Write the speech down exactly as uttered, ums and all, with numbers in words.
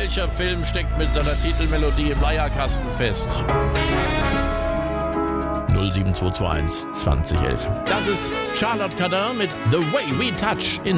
Welcher Film steckt mit seiner Titelmelodie im Leierkasten fest? null sieben zwei zwei eins zwanzig elf. Das ist Charlotte Cardin mit The Way We Touch in